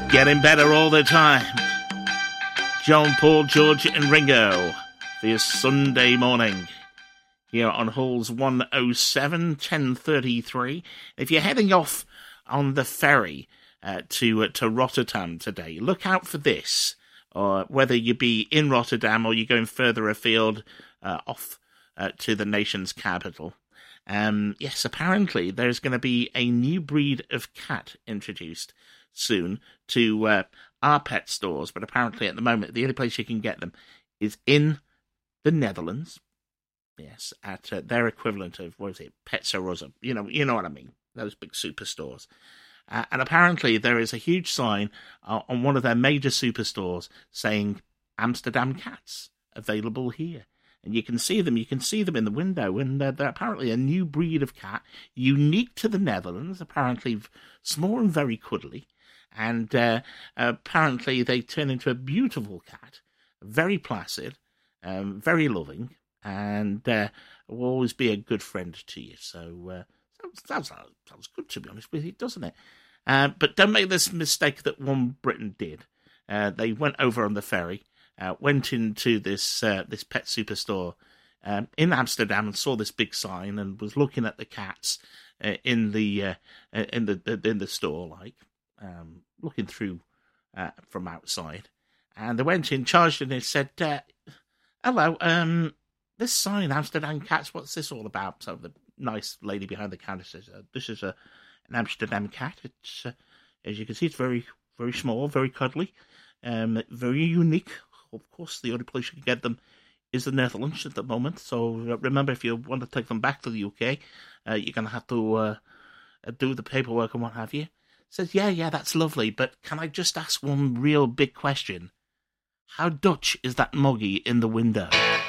Getting better all the time. John, Paul, George and Ringo for your Sunday morning here on Halls 107, 10:33. If you're heading off on the ferry to Rotterdam today, look out for this. Or whether you be in Rotterdam or you're going further afield off to the nation's capital. Yes, apparently there's going to be a new breed of cat introduced soon to our pet stores, but apparently at the moment the only place you can get them is in the Netherlands. Yes, at their equivalent of, what is it, Pets R Us. You know what I mean, those big superstores. And apparently there is a huge sign on one of their major superstores saying Amsterdam cats available here. And you can see them in the window, and they're apparently a new breed of cat, unique to the Netherlands, apparently small and very cuddly. And apparently they turn into a beautiful cat, very placid, very loving, and will always be a good friend to you. So sounds good, to be honest with you, doesn't it? But don't make this mistake that One Britain did. They went over on the ferry, went into this pet superstore in Amsterdam and saw this big sign and was looking at the cats in the store, like. Looking through from outside, and they went in, charged in, and said, hello, this sign, Amsterdam cats, what's this all about? So the nice lady behind the counter says, this is an Amsterdam cat. It's, as you can see, it's very, very small, very cuddly, very unique. Of course, the only place you can get them is the Netherlands at the moment, so remember, if you want to take them back to the UK, you're going to have to do the paperwork and what have you. Says, yeah, that's lovely, but can I just ask one real big question? How Dutch is that Moggy in the window?